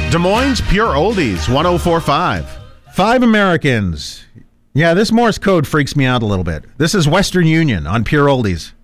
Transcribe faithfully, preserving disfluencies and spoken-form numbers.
Des Moines Pure Oldies, one oh four point five. Five Americans. Yeah, this Morse code freaks me out a little bit. This is Western Union on Pure Oldies.